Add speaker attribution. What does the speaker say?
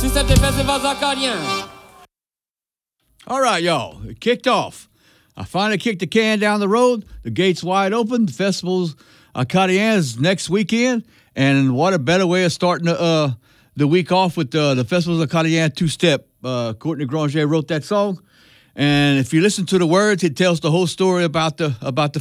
Speaker 1: Two-step des festivals acadiens.
Speaker 2: All right, y'all. It kicked off. I finally kicked the can down the road. The gate's wide open. The festival's Acadiens next weekend. And what a better way of starting the week off with the festival's Acadiens two-step. Courtney Granger wrote that song. And if you listen to the words, it tells the whole story about the